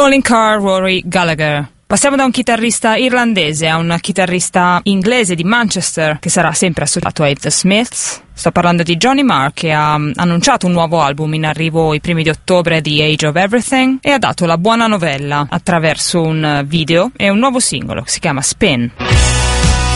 Calling Card Rory Gallagher. Passiamo da un chitarrista irlandese a un chitarrista inglese di Manchester che sarà sempre associato ai The Smiths. Sto parlando di Johnny Marr, che ha annunciato un nuovo album in arrivo i primi di ottobre, The Age of Everything, e ha dato la buona novella attraverso un video e un nuovo singolo che si chiama Spin.